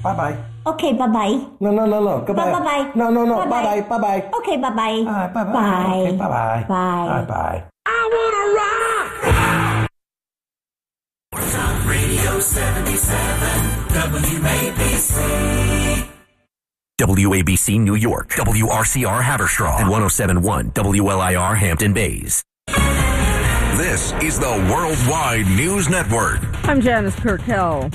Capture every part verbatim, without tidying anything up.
Bye-bye. Okay, bye-bye. No, no, no, no. Goodbye. Bye-bye. No, no, no. Bye-bye. Bye-bye. Bye-bye. Okay, bye-bye. All right, bye-bye. Bye. Okay, bye-bye. Bye. Bye-bye. I wanna rock! Radio seventy-seven, W A B C. W A B C New York, W R C R Haverstraw, and one oh seven point one W L I R Hampton Bays. This is the Worldwide News Network. I'm Janice Kirkell.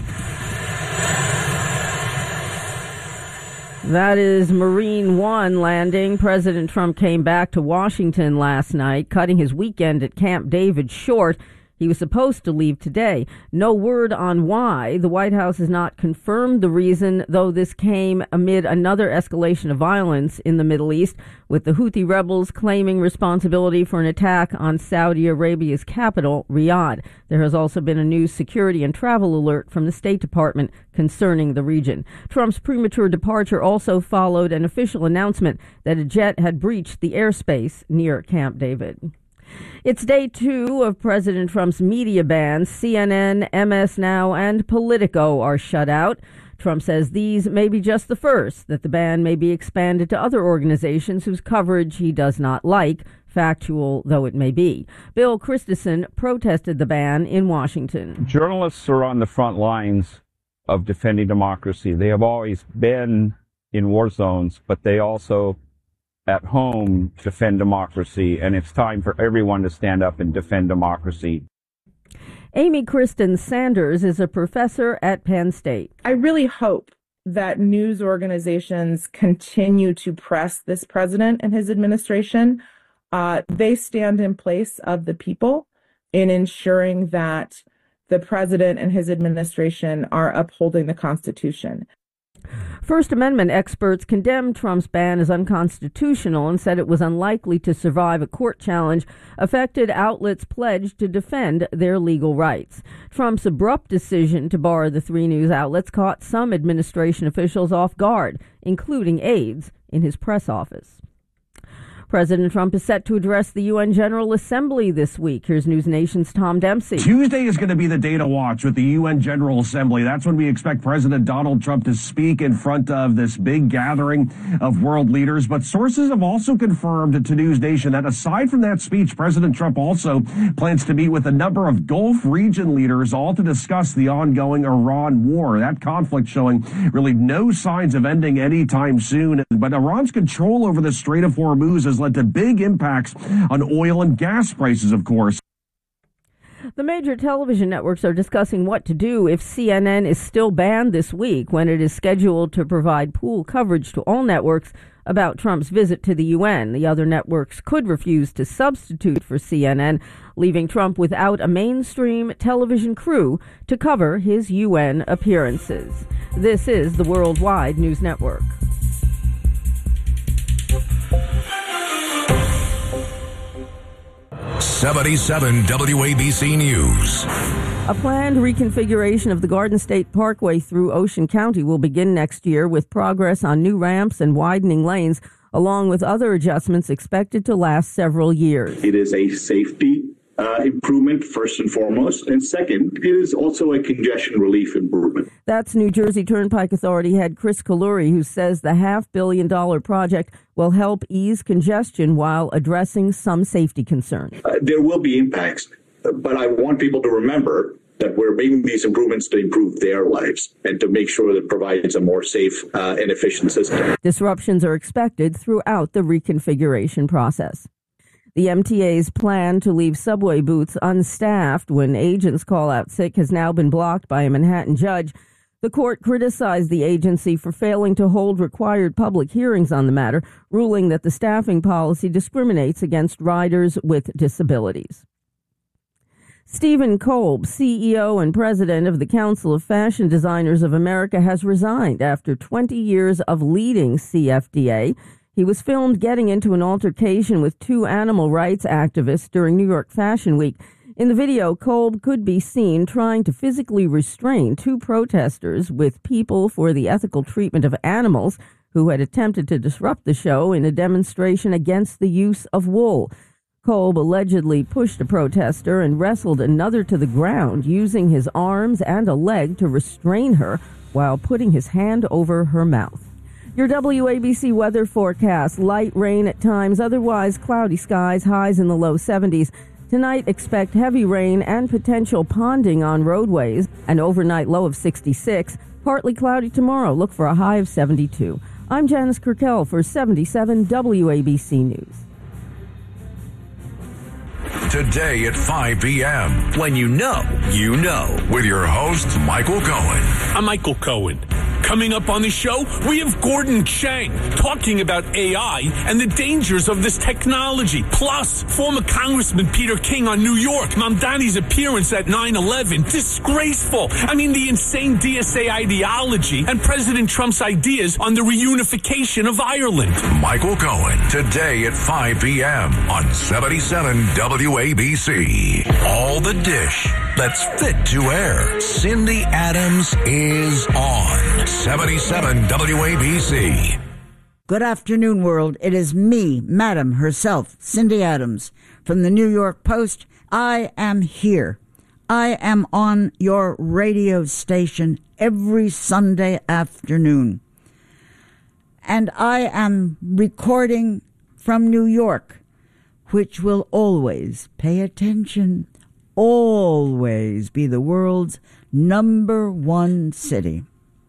That is Marine One landing. President Trump came back to Washington last night, cutting his weekend at Camp David short. He was supposed to leave today. No word on why. The White House has not confirmed the reason, though this came amid another escalation of violence in the Middle East, with the Houthi rebels claiming responsibility for an attack on Saudi Arabia's capital, Riyadh. There has also been a new security and travel alert from the State Department concerning the region. Trump's premature departure also followed an official announcement that a jet had breached the airspace near Camp David. It's day two of President Trump's media ban. C N N, M S Now, and Politico are shut out. Trump says these may be just the first, that the ban may be expanded to other organizations whose coverage he does not like, factual though it may be. Bill Christensen protested the ban in Washington. Journalists are on the front lines of defending democracy. They have always been in war zones, but they also at home defend democracy, and it's time for everyone to stand up and defend democracy. Amy Kristen Sanders is a professor at Penn State. I really hope that news organizations continue to press this president and his administration. Uh, they stand in place of the people in ensuring that the president and his administration are upholding the Constitution. First Amendment experts condemned Trump's ban as unconstitutional and said it was unlikely to survive a court challenge. Affected outlets pledged to defend their legal rights. Trump's abrupt decision to bar the three news outlets caught some administration officials off guard, including aides in his press office. President Trump is set to address the U N General Assembly this week. Here's News Nation's Tom Dempsey. Tuesday is going to be the day to watch with the U N General Assembly. That's when we expect President Donald Trump to speak in front of this big gathering of world leaders. But sources have also confirmed to News Nation that aside from that speech, President Trump also plans to meet with a number of Gulf region leaders, all to discuss the ongoing Iran war. That conflict showing really no signs of ending anytime soon. But Iran's control over the Strait of Hormuz has led to big impacts on oil and gas prices, of course. The major television networks are discussing what to do if C N N is still banned this week, when it is scheduled to provide pool coverage to all networks about Trump's visit to the U N. The other networks could refuse to substitute for C N N, leaving Trump without a mainstream television crew to cover his U N appearances. This is the Worldwide News Network. seventy-seven W A B C News. A planned reconfiguration of the Garden State Parkway through Ocean County will begin next year, with progress on new ramps and widening lanes, along with other adjustments expected to last several years. It is a safety uh, improvement, first and foremost, and second, it is also a congestion relief improvement. That's New Jersey Turnpike Authority head Chris Kaluri, who says the half billion dollar project will help ease congestion while addressing some safety concerns. Uh, there will be impacts, but I want people to remember that we're making these improvements to improve their lives and to make sure that it provides a more safe uh, and efficient system. Disruptions are expected throughout the reconfiguration process. The M T A's plan to leave subway booths unstaffed when agents call out sick has now been blocked by a Manhattan judge. The court criticized the agency for failing to hold required public hearings on the matter, ruling that the staffing policy discriminates against riders with disabilities. Stephen Kolb, C E O and president of the Council of Fashion Designers of America, has resigned after twenty years of leading C F D A. He was filmed getting into an altercation with two animal rights activists during New York Fashion Week. In the video, Kolb could be seen trying to physically restrain two protesters with People for the Ethical Treatment of Animals who had attempted to disrupt the show in a demonstration against the use of wool. Kolb allegedly pushed a protester and wrestled another to the ground, using his arms and a leg to restrain her while putting his hand over her mouth. Your W A B C weather forecast: light rain at times, otherwise cloudy skies, highs in the low seventies. Tonight, expect heavy rain and potential ponding on roadways, an overnight low of sixty-six. Partly cloudy tomorrow, look for a high of seventy-two. I'm Janice Kirkel for seventy-seven W A B C News. Today at five p.m. When you know, you know. With your host, Michael Cohen. I'm Michael Cohen. Coming up on the show, we have Gordon Chang talking about A I and the dangers of this technology. Plus, former Congressman Peter King on New York, Mamdani's appearance at nine eleven. Disgraceful. I mean, the insane D S A ideology and President Trump's ideas on the reunification of Ireland. Michael Cohen, today at five p.m. on seventy-seven W A B C. All the dish that's fit to air. Cindy Adams is on seventy-seven W A B C. Good afternoon, world. It is me, Madam herself, Cindy Adams, from the New York Post. I am here. I am on your radio station every Sunday afternoon. And I am recording from New York, which will always, pay attention, always be the world's number one city.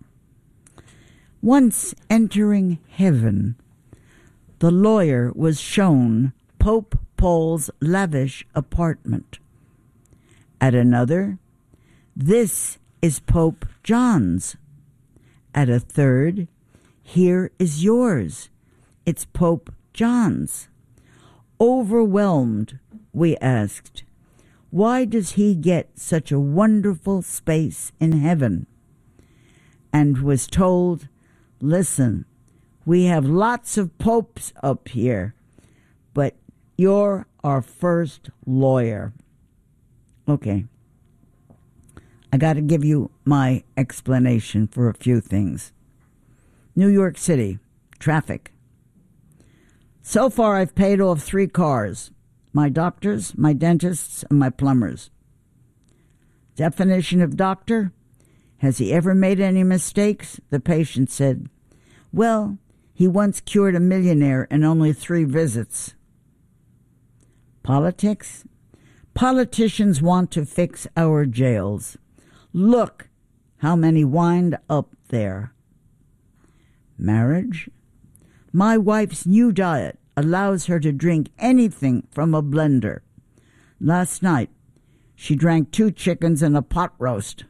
Once entering heaven, the lawyer was shown Pope Paul's lavish apartment. At another, this is Pope John's. At a third, here is yours. It's Pope John's. Overwhelmed, we asked, why does he get such a wonderful space in heaven? And was told, listen, we have lots of popes up here, but you're our first lawyer. Okay. I got to give you my explanation for a few things. New York City, traffic. So far, I've paid off three cars. My doctors, my dentists, and my plumbers. Definition of doctor? Has he ever made any mistakes? The patient said, well, he once cured a millionaire in only three visits. Politics? Politicians want to fix our jails. Look how many wind up there. Marriage? My wife's new diet allows her to drink anything from a blender. Last night, she drank two chickens and a pot roast.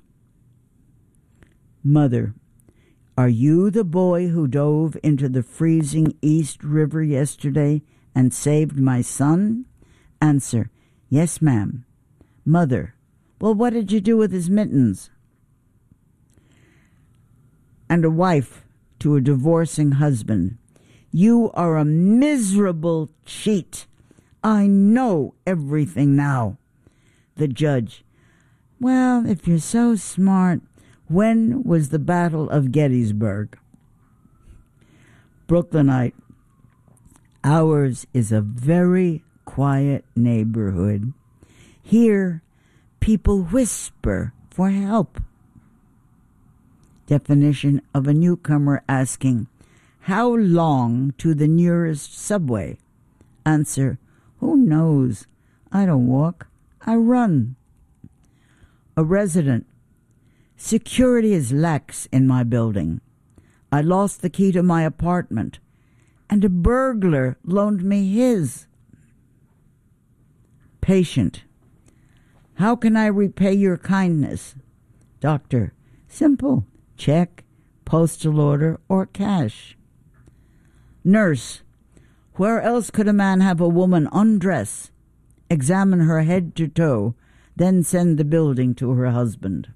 Mother, are you the boy who dove into the freezing East River yesterday and saved my son? Answer, yes, ma'am. Mother, well, what did you do with his mittens? And a wife to a divorcing husband, you are a miserable cheat. I know everything now. The judge, well, if you're so smart, when was the Battle of Gettysburg? Brooklynite, ours is a very quiet neighborhood. Here, people whisper for help. Definition of a newcomer asking, how long to the nearest subway? Answer, who knows? I don't walk, I run. A resident, security is lax in my building. I lost the key to my apartment, and a burglar loaned me his. Patient, how can I repay your kindness? Doctor, simple, check, postal order, or cash. Nurse, where else could a man have a woman undress, examine her head to toe, then send the building to her husband?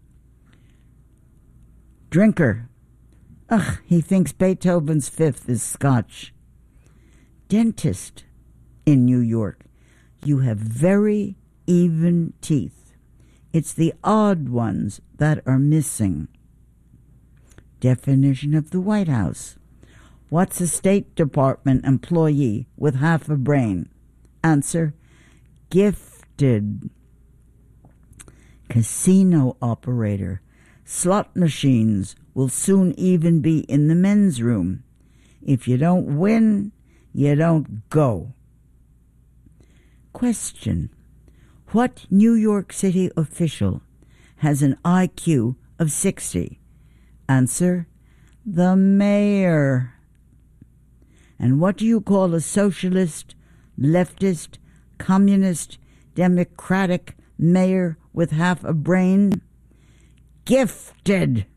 Drinker, ugh, he thinks Beethoven's Fifth is Scotch. Dentist, in New York, you have very even teeth. It's the odd ones that are missing. Definition of the White House. What's a State Department employee with half a brain? Answer, gifted. Casino operator. Slot machines will soon even be in the men's room. If you don't win, you don't go. Question: what New York City official has an I Q of sixty? Answer: the mayor. And what do you call a socialist, leftist, communist, democratic mayor with half a brain? Gifted.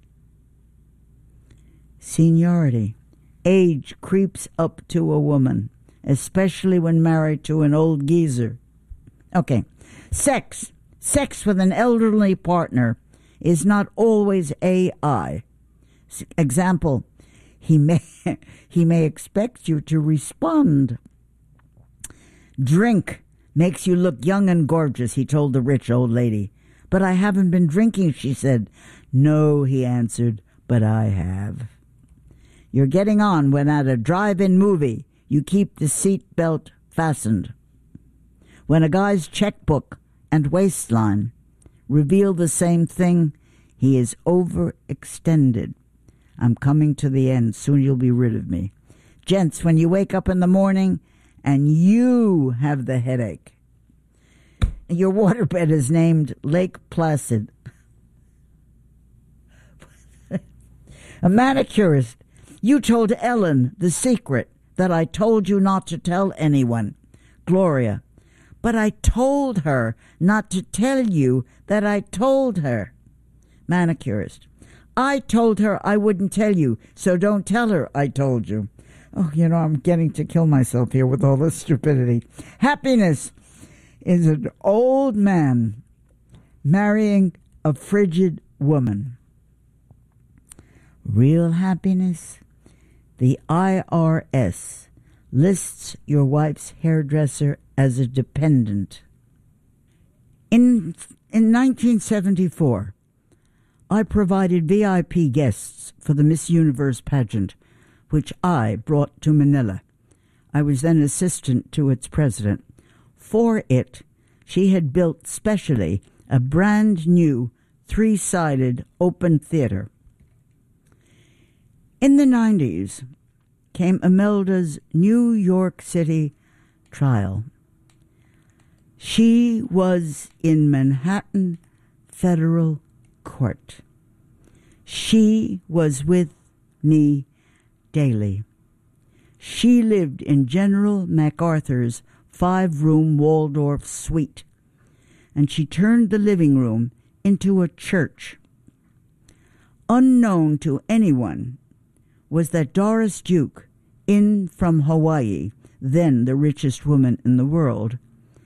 Seniority. Age creeps up to a woman, especially when married to an old geezer. Okay. Sex. Sex with an elderly partner is not always A I. Example, he may he may expect you to respond. Drink makes you look young and gorgeous, he told the rich old lady. But I haven't been drinking, she said. No, he answered, but I have. You're getting on when at a drive-in movie you keep the seat belt fastened. When a guy's checkbook and waistline reveal the same thing, he is overextended. I'm coming to the end. Soon you'll be rid of me. Gents, when you wake up in the morning and you have the headache, your waterbed is named Lake Placid. A manicurist: you told Ellen the secret that I told you not to tell anyone. Gloria: but I told her not to tell you that I told her. Manicurist: I told her I wouldn't tell you, so don't tell her I told you. Oh, you know, I'm getting to kill myself here with all this stupidity. Happiness is an old man marrying a frigid woman. Real happiness? The I R S lists your wife's hairdresser as a dependent. In, in nineteen seventy-four, I provided V I P guests for the Miss Universe pageant, which I brought to Manila. I was then assistant to its president. For it, she had built specially a brand new three-sided open theater. In the nineties came Imelda's New York City trial. She was in Manhattan Federal Court. She was with me daily. She lived in General MacArthur's five-room Waldorf suite, and she turned the living room into a church. Unknown to anyone was that Doris Duke, in from Hawaii, then the richest woman in the world,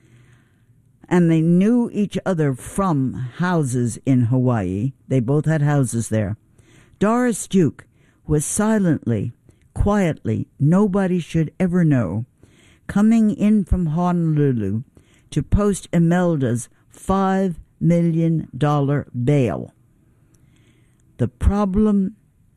and they knew each other from houses in Hawaii. They both had houses there. Doris Duke was silently, quietly, nobody should ever know, coming in from Honolulu to post Imelda's five million dollars bail. The problem?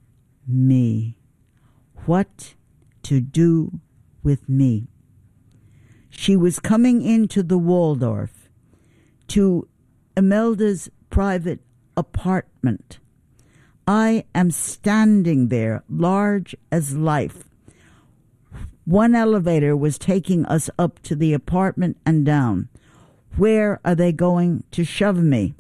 Me. What to do with me? She was coming into the Waldorf, to Imelda's private apartment. I am standing there, large as life. One elevator was taking us up to the apartment and down. Where are they going to shove me?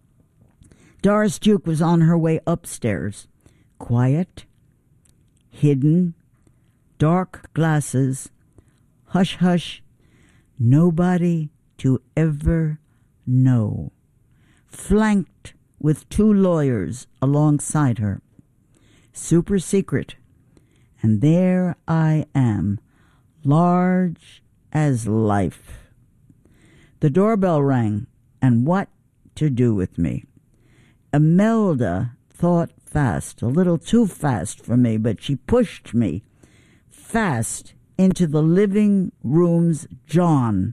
Doris Duke was on her way upstairs. Quiet, hidden, dark glasses, hush hush, nobody to ever know. Flanked with two lawyers alongside her. Super secret. And there I am, large as life. The doorbell rang, and what to do with me? Imelda thought fast, a little too fast for me, but she pushed me fast into the living room's John.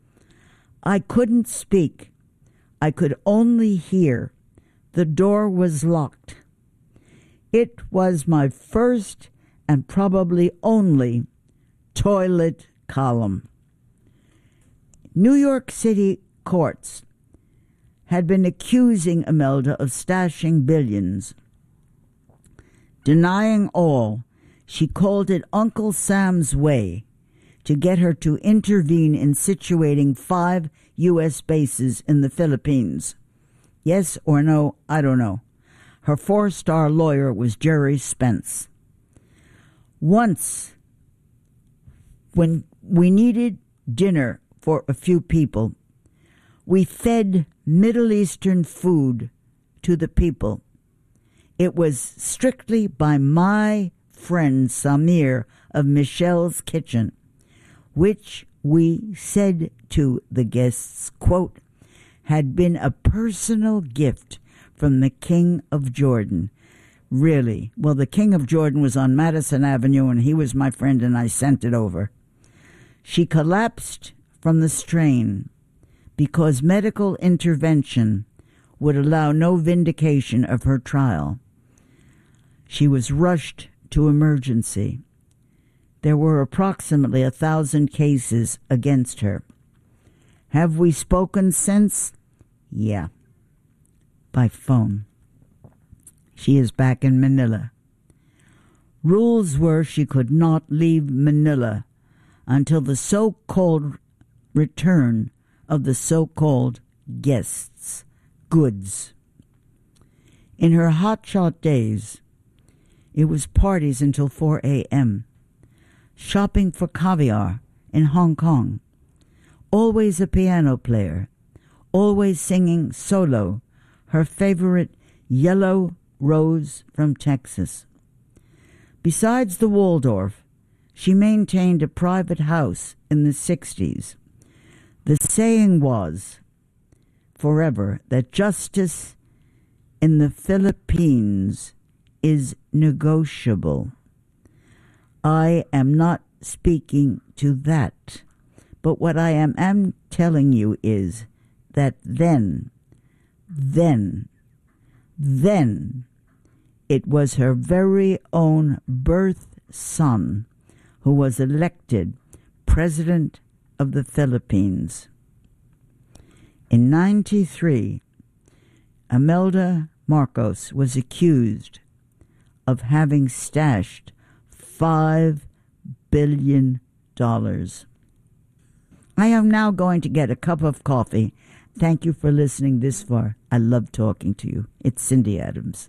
I couldn't speak. I could only hear. The door was locked. It was my first and probably only toilet column. New York City courts had been accusing Imelda of stashing billions. Denying all, she called it Uncle Sam's way to get her to intervene in situating five U S bases in the Philippines. Yes or no, I don't know. Her four-star lawyer was Jerry Spence. Once, when we needed dinner for a few people, we fed Middle Eastern food to the people. It was strictly by my friend Samir of Michelle's Kitchen, which we said to the guests, quote, had been a personal gift from the King of Jordan. Really? Well, the King of Jordan was on Madison Avenue, and he was my friend, and I sent it over. She collapsed from the strain because medical intervention would allow no vindication of her trial. She was rushed to emergency. There were approximately a thousand cases against her. Have we spoken since? Yeah. By phone. She is back in Manila. Rules were she could not leave Manila until the so-called return of the so-called guests, goods. In her hotshot days, it was parties until four a.m., shopping for caviar in Hong Kong, always a piano player, always singing solo, her favorite Yellow Rose from Texas. Besides the Waldorf, she maintained a private house in the sixties. The saying was, forever, that justice in the Philippines is negotiable. I am not speaking to that, but what I am, am telling you is that then, then, then, it was her very own birth son who was elected President of the Philippines. In ninety-three, Imelda Marcos was accused of having stashed five billion dollars. I am now going to get a cup of coffee. Thank you for listening this far. I love talking to you. It's Cindy Adams.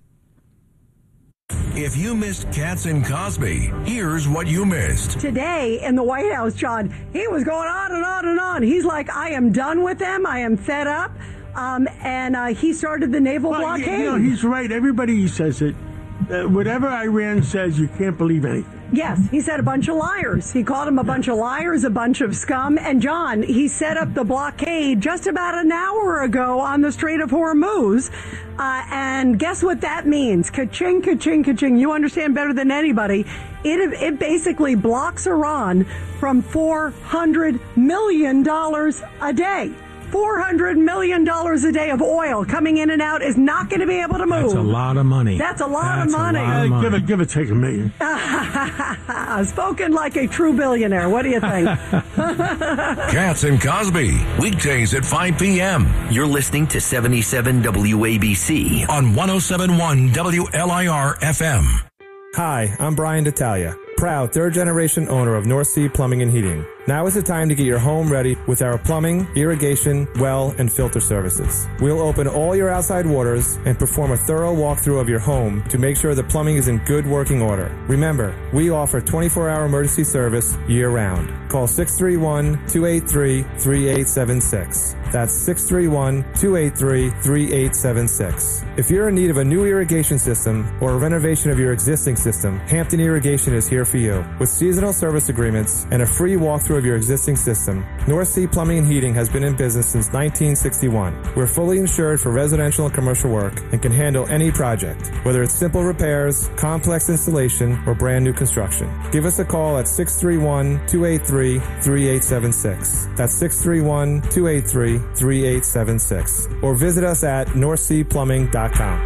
If you missed Katz and Cosby, here's what you missed. Today in the White House, John, he was going on and on and on. He's like, I am done with them. I am fed up. Um, and uh, he started the naval well, blockade. You know, he's right. Everybody says it. Uh, whatever Iran says, you can't believe anything. Yes, he said a bunch of liars. He called them a bunch of liars, a bunch of scum. And John, he set up the blockade just about an hour ago on the Strait of Hormuz. Uh, and guess what that means? Ka-ching, ka-ching, ka-ching. You understand better than anybody. It, it basically blocks Iran from four hundred million dollars a day. four hundred million dollars a day of oil coming in and out is not going to be able to move. That's a lot of money. That's a lot That's of money. A lot of money. Give it, give it, take a million. Spoken like a true billionaire. What do you think? Katz and Cosby, weekdays at five p.m. You're listening to seventy-seven W A B C on one oh seven point one W L I R F M. Hi, I'm Brian D'Italia, proud third-generation owner of North Sea Plumbing and Heating. Now is the time to get your home ready with our plumbing, irrigation, well, and filter services. We'll open all your outside waters and perform a thorough walkthrough of your home to make sure the plumbing is in good working order. Remember, we offer twenty-four hour emergency service year-round. Call six three one, two eight three, three eight seven six. That's six three one, two eight three, three eight seven six. If you're in need of a new irrigation system or a renovation of your existing system, Hampton Irrigation is here for you. With seasonal service agreements and a free walkthrough of your existing system, North Sea Plumbing and Heating has been in business since nineteen sixty-one. We're fully insured for residential and commercial work and can handle any project, whether it's simple repairs, complex installation, or brand new construction. Give us a call at six three one, two eight three, three eight seven six. That's six three one, two eight three, three eight seven six. Or visit us at north sea plumbing dot com.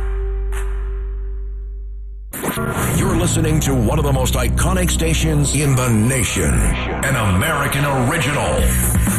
You're listening to one of the most iconic stations in the nation. An American original.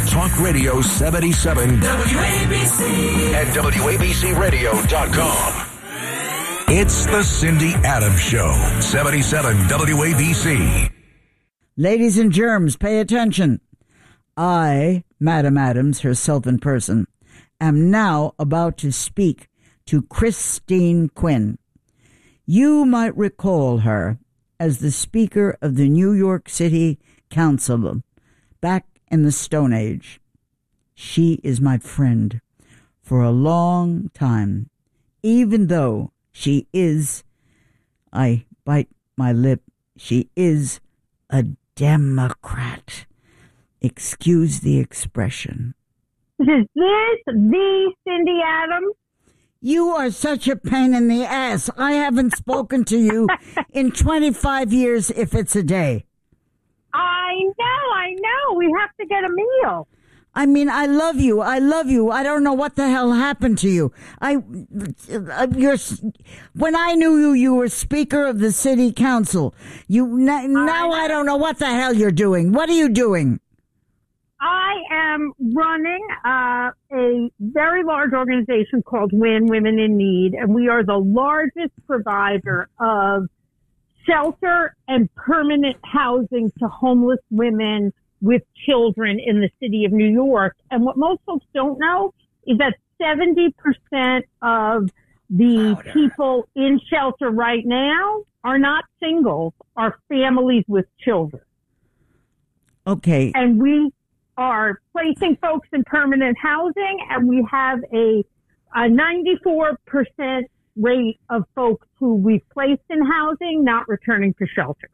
Talk Radio seventy-seven W A B C and W A B C radio dot com. It's the Cindy Adams Show, seventy-seven W A B C. Ladies and germs, pay attention. I, Madam Adams, herself in person, am now about to speak to Christine Quinn. You might recall her as the Speaker of the New York City Council back in the Stone Age. She is my friend for a long time, even though she is, I bite my lip, she is a Democrat. Excuse the expression. Is this the Cindy Adams? You are such a pain in the ass. I haven't spoken to you in twenty-five years, if it's a day. I know, I know. We have to get a meal. I mean, I love you. I love you. I don't know what the hell happened to you. I, you're, when I knew you, you were Speaker of the City Council. You now I don't know what the hell you're doing. What are you doing? I am running uh, a very large organization called WIN, Women in Need, and we are the largest provider of shelter and permanent housing to homeless women with children in the city of New York. And what most folks don't know is that seventy percent of the Louder. people in shelter right now are not singles, are families with children. Okay. And we are placing folks in permanent housing, and we have a, a ninety-four percent rate of folks who we've placed in housing not returning to shelter.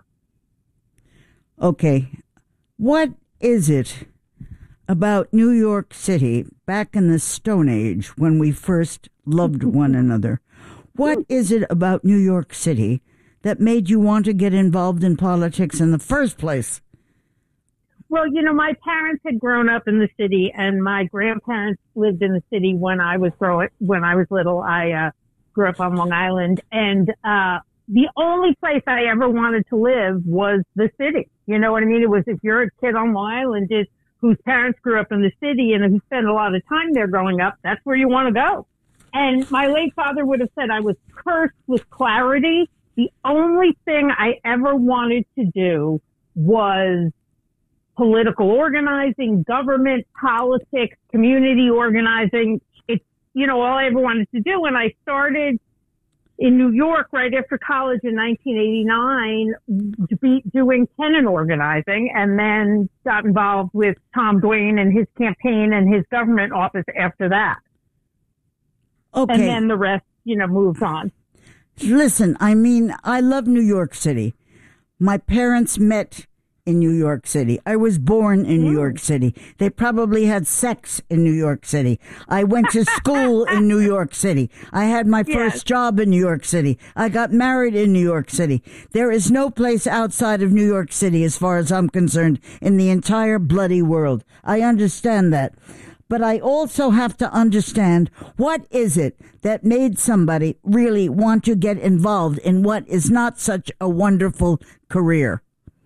Okay. What is it about New York City back in the Stone Age when we first loved one another? What is it about New York City that made you want to get involved in politics in the first place? Well, you know, my parents had grown up in the city, and my grandparents lived in the city when I was growing. When I was little, I uh, grew up on Long Island, and uh, the only place I ever wanted to live was the city. You know what I mean? It was, if you're a kid on Long Island is, whose parents grew up in the city and who spent a lot of time there growing up, that's where you want to go. And my late father would have said I was cursed with clarity. The only thing I ever wanted to do was political organizing, government, politics, community organizing. It's, you know, all I ever wanted to do. When I started in New York right after college in nineteen eighty-nine, to be doing tenant organizing, and then got involved with Tom Duane and his campaign and his government office after that. Okay. And then the rest, you know, moved on. Listen, I mean, I love New York City. My parents met in New York City. I was born in New York City. They probably had sex in New York City. I went to school in New York City. I had my Yes. first job in New York City. I got married in New York City. There is no place outside of New York City, as far as I'm concerned, in the entire bloody world. I understand that. But I also have to understand, what is it that made somebody really want to get involved in what is not such a wonderful career?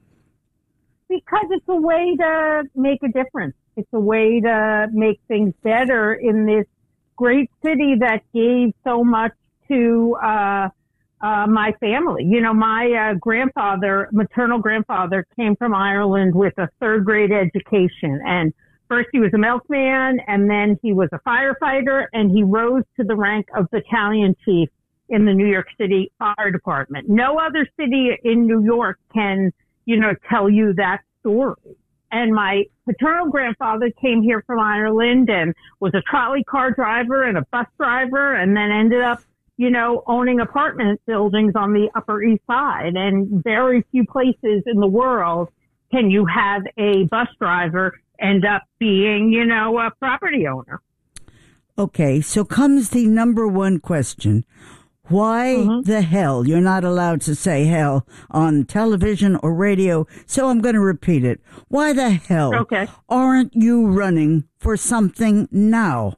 Because it's a way to make a difference. It's a way to make things better in this great city that gave so much to uh, uh, my family. You know, my uh, grandfather, maternal grandfather, came from Ireland with a third grade education. And first he was a milkman, and then he was a firefighter, and he rose to the rank of battalion chief in the New York City Fire Department. No other city in New York can, you know, tell you that story. And my paternal grandfather came here from Ireland and was a trolley car driver and a bus driver, and then ended up, you know, owning apartment buildings on the Upper East Side. And very few places in the world can you have a bus driver end up being, you know, a property owner. Okay, so comes the number one question. Why mm-hmm. the hell? You're not allowed to say hell on television or radio, so I'm going to repeat it. Why the hell okay. aren't you running for something now?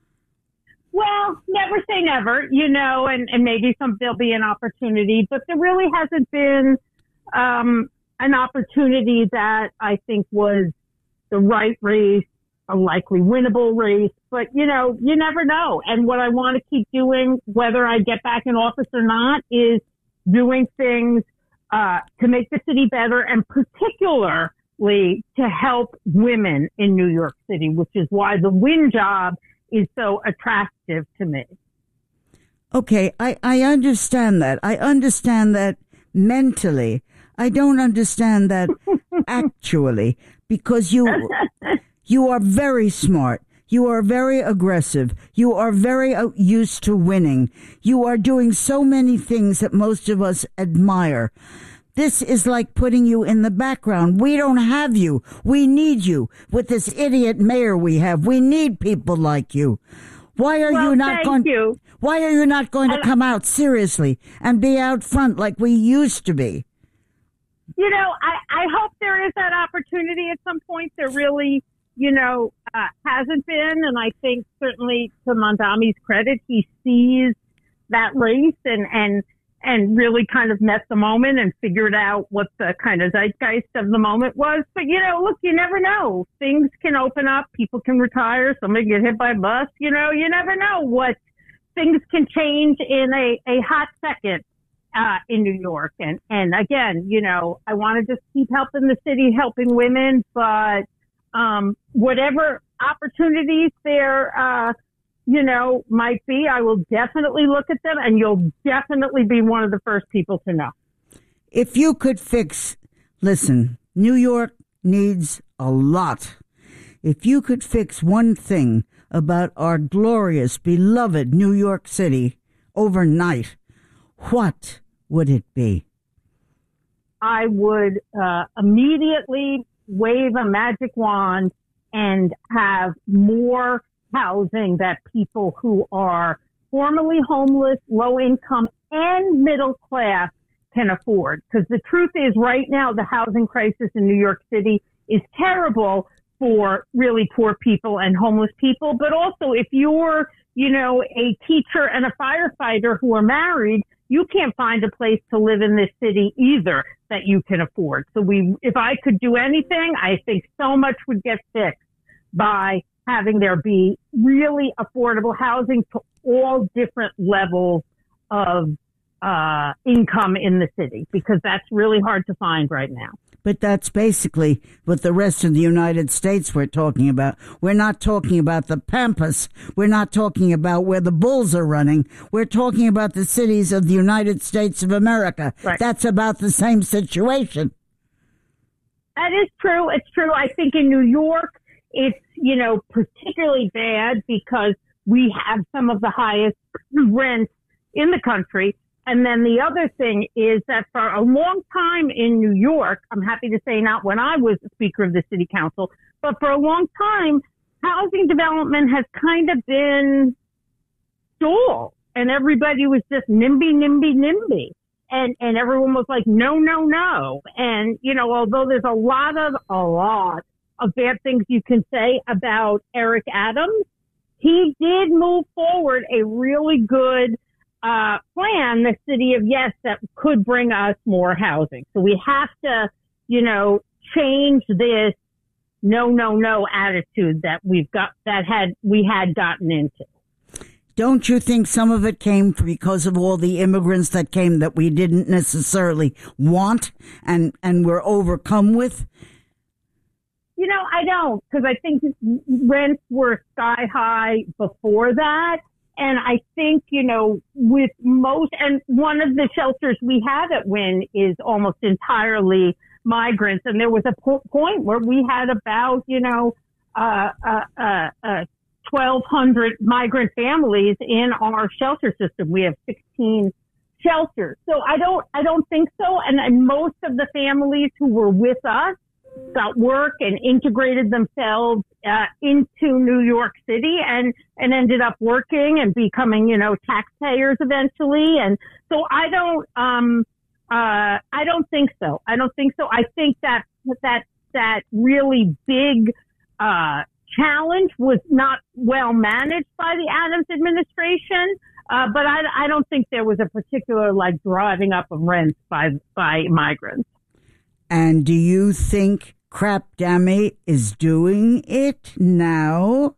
Well, never say never, you know, and, and maybe some there'll be an opportunity, but there really hasn't been um, an opportunity that I think was the right race a likely winnable race, but you know, you never know. And what I want to keep doing, whether I get back in office or not, is doing things uh, to make the city better, and particularly to help women in New York City, which is why the Wynn job is so attractive to me. Okay, I, I understand that. I understand that mentally. I don't understand that actually, because you you are very smart. You are very aggressive. You are very uh, used to winning. You are doing so many things that most of us admire. This is like putting you in the background. We don't have you. We need you. With this idiot mayor we have, we need people like you. Why are well, you not going? You. Why are you not going to come out seriously and be out front like we used to be? You know, I, I hope there is that opportunity at some point. There really, you know, uh, hasn't been. And I think certainly to Mamdani's credit, he sees that race and, and, and really kind of met the moment and figured out what the kind of zeitgeist of the moment was. But, you know, look, you never know. Things can open up. People can retire. Somebody get hit by a bus. You know, you never know what things can change in a, a hot second. Uh, in New York. And, and again, you know, I want to just keep helping the city, helping women, but, um, whatever opportunities there, uh, you know, might be, I will definitely look at them, and you'll definitely be one of the first people to know. If you could fix, listen, New York needs a lot. If you could fix one thing about our glorious, beloved New York City overnight, what would it be? I would uh, immediately wave a magic wand and have more housing that people who are formerly homeless, low income, and middle class can afford. Because the truth is, right now, the housing crisis in New York City is terrible for really poor people and homeless people. But also, if you're, you know, a teacher and a firefighter who are married, you can't find a place to live in this city either that you can afford. So we, if I could do anything, I think so much would get fixed by having there be really affordable housing to all different levels of uh, income in the city, because that's really hard to find right now. But that's basically what the rest of the United States we're talking about. We're not talking about the Pampas. We're not talking about where the bulls are running. We're talking about the cities of the United States of America. Right. That's about the same situation. That is true. It's true. I think in New York, it's, you know, particularly bad because we have some of the highest rents in the country. And then the other thing is that for a long time in New York, I'm happy to say not when I was the Speaker of the City Council, but for a long time, housing development has kind of been stalled. And everybody was just NIMBY, NIMBY, NIMBY. And, and everyone was like, no, no, no. And, you know, although there's a lot of, a lot of bad things you can say about Eric Adams, he did move forward a really good uh, plan, the City of Yes, that could bring us more housing. So we have to, you know, change this no, no, no attitude that we've got, that had, we had gotten into. Don't you think some of it came because of all the immigrants that came that we didn't necessarily want and, and were overcome with? You know, I don't, because I think rents were sky high before that. And I think, you know, with most, and one of the shelters we have at Wynn is almost entirely migrants. And there was a po- point where we had about, you know, uh, uh, uh, uh, twelve hundred migrant families in our shelter system. We have sixteen shelters. So I don't, I don't think so. And, and most of the families who were with us got work and integrated themselves uh, into New York City and, and ended up working and becoming, you know, taxpayers eventually. And so I don't, um, uh, I don't think so. I don't think so. I think that, that, that really big, uh, challenge was not well managed by the Adams administration. Uh, but I, I don't think there was a particular like driving up of rents by, by migrants. And do you think Crapdami is doing it now?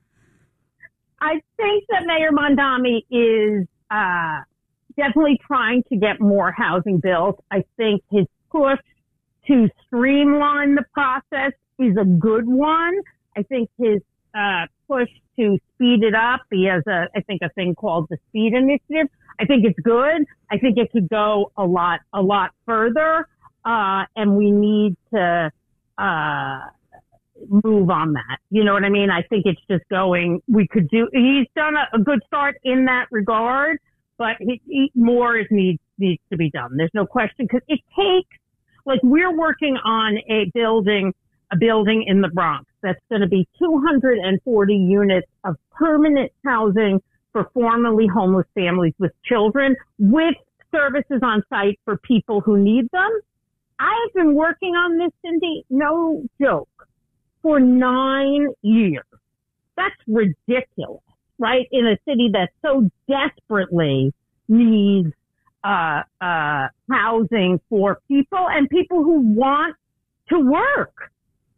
I think that Mayor Mondami is uh, definitely trying to get more housing built. I think his push to streamline the process is a good one. I think his uh, push to speed it up, he has a, I think, a thing called the Speed Initiative. I think it's good. I think it could go a lot, a lot further, uh, and we need to uh, move on that. You know what I mean? I think it's just going. We could do. He's done a, a good start in that regard, but he, he, more is needs needs to be done. There's no question, because it takes. Like, we're working on a building, a building in the Bronx that's going to be two hundred forty units of permanent housing for formerly homeless families with children, with services on site for people who need them. I have been working on this, Cindy, no joke, for nine years. That's ridiculous, right? In a city that so desperately needs uh, uh, housing for people and people who want to work.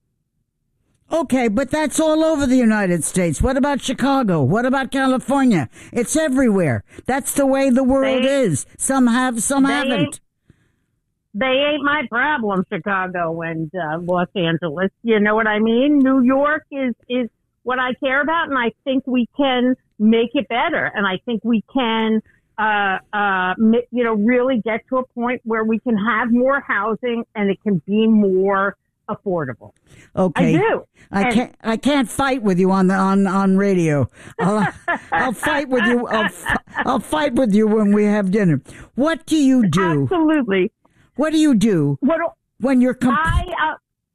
Okay, but that's all over the United States. What about Chicago? What about California? It's everywhere. That's the way the world They- is. Some have, some They haven't. ain't- They ain't my problem, Chicago and uh, Los Angeles. You know what I mean? New York is, is what I care about, and I think we can make it better. And I think we can, uh, uh, mi- you know, really get to a point where we can have more housing and it can be more affordable. Okay, I do. I And- can't. I can't fight with you on the on on radio. I'll, I'll fight with you. I'll, f- I'll fight with you when we have dinner. What do you do? Absolutely. What do you do What when you're? Comp- I uh,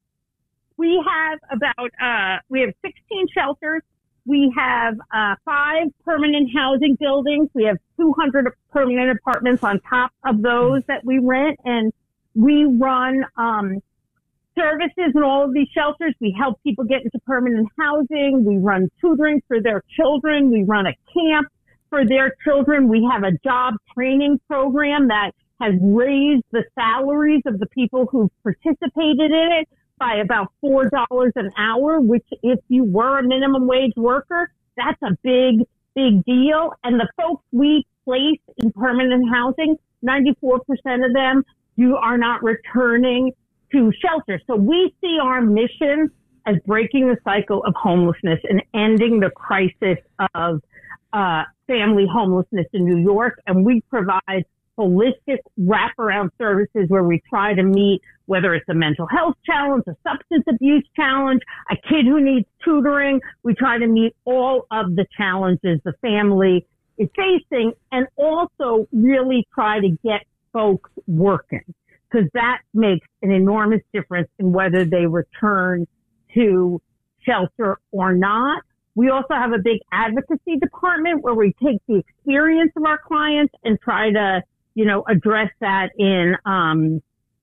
we have about uh, we have sixteen shelters. We have uh, five permanent housing buildings. We have two hundred permanent apartments on top of those that we rent, and we run um, services in all of these shelters. We help people get into permanent housing. We run tutoring for their children. We run a camp for their children. We have a job training program that has raised the salaries of the people who participated in it by about four dollars an hour, which if you were a minimum wage worker, that's a big, big deal. And the folks we place in permanent housing, ninety-four percent of them you are not returning to shelter. So we see our mission as breaking the cycle of homelessness and ending the crisis of uh, family homelessness in New York. And we provide holistic wraparound services where we try to meet, whether it's a mental health challenge, a substance abuse challenge, a kid who needs tutoring. We try to meet all of the challenges the family is facing, and also really try to get folks working, because that makes an enormous difference in whether they return to shelter or not. We also have a big advocacy department where we take the experience of our clients and try to, you know, address that in um,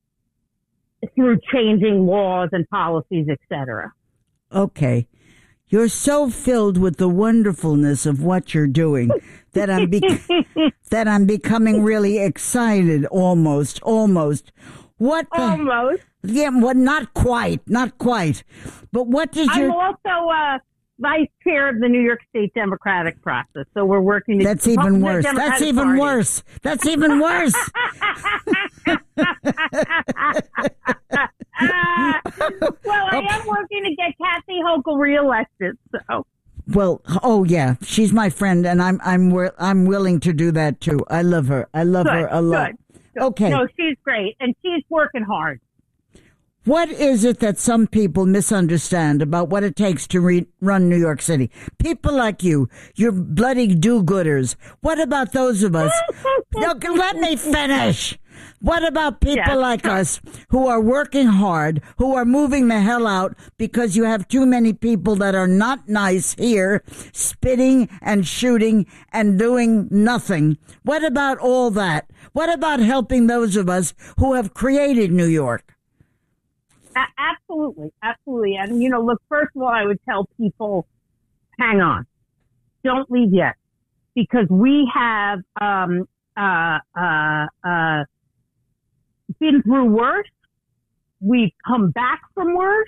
through changing laws and policies, et cetera. Okay. You're so filled with the wonderfulness of what you're doing that I'm be- that I'm becoming really excited. Almost, almost. What? The- Almost. Yeah, well, not quite, not quite. But what does I'm your? also uh, vice chair of the New York State Democratic process, so we're working. To That's even the worse. Democratic That's even Party. worse. That's even worse. Uh, well, I am working to get Kathy Hochul reelected. So, Well, oh yeah, she's my friend, and I'm I'm wi- I'm willing to do that too. I love her. I love good, her a lot. good, good. Okay. No, she's great, and she's working hard. What is it that some people misunderstand about what it takes to re- run New York City? People like you, you're bloody do-gooders. What about those of us? No, let me finish. What about people Yes. like us who are working hard, who are moving the hell out because you have too many people that are not nice here, spitting and shooting and doing nothing? What about all that? What about helping those of us who have created New York? A- absolutely, absolutely. And, you know, look, first of all, I would tell people, hang on. Don't leave yet. Because we have um, uh, uh, uh, been through worse. we've come back from worse,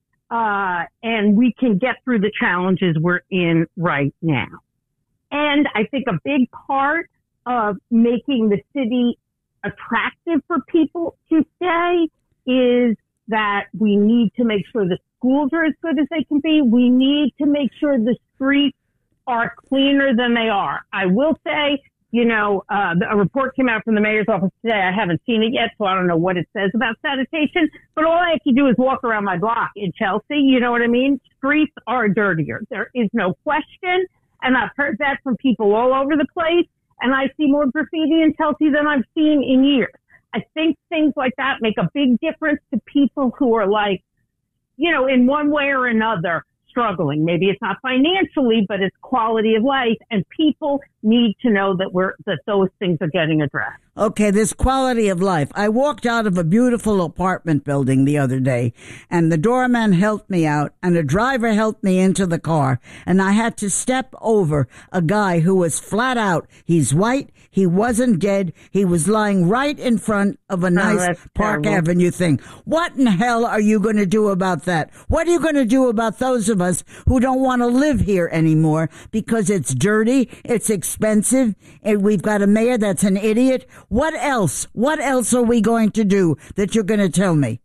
uh, and we can get through the challenges we're in right now. And I think a big part of making the city attractive for people to stay is that we need to make sure the schools are as good as they can be. We need to make sure the streets are cleaner than they are. I will say, you know, uh, a report came out from the mayor's office today. I haven't seen it yet, so I don't know what it says about sanitation. But all I have to do is walk around my block in Chelsea. You know what I mean? Streets are dirtier. There is no question. And I've heard that from people all over the place. And I see more graffiti in Chelsea than I've seen in years. I think things like that make a big difference to people who are like, you know, in one way or another, struggling. Maybe it's not financially, but it's quality of life. And people need to know that we're, that those things are getting addressed. Okay, this quality of life. I walked out of a beautiful apartment building the other day, and the doorman helped me out, and a driver helped me into the car, and I had to step over a guy who was flat out. He's white. He wasn't dead. He was lying right in front of a nice oh, Park terrible. Avenue thing. What in hell are you going to do about that? What are you going to do about those of us who don't want to live here anymore because it's dirty, it's expensive, and we've got a mayor that's an idiot? What else? What else are we going to do that you're going to tell me?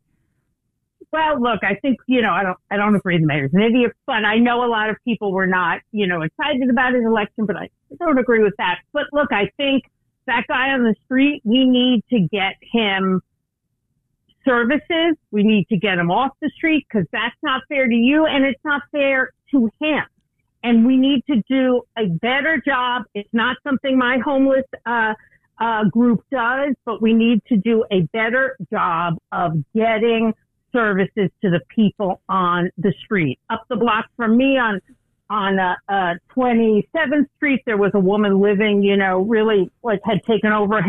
Well, look, I think, you know, I don't, I don't agree the mayor's an idiot, but I know a lot of people were not, you know, excited about his election, but I don't agree with that. But look, I think that guy on the street, we need to get him services. We need to get him off the street because that's not fair to you and it's not fair to him. And we need to do a better job. It's not something my homeless, uh, uh, group does, but we need to do a better job of getting services to the people on the street. Up the block from me on on uh, uh, twenty-seventh Street, there was a woman living, you know, really like had taken over